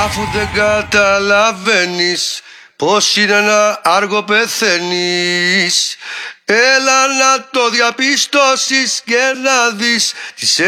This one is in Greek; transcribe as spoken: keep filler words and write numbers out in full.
Αφού δεν καταλαβαίνεις πως είναι να αργό πεθαίνεις, έλα να το διαπιστώσεις και να δεις τις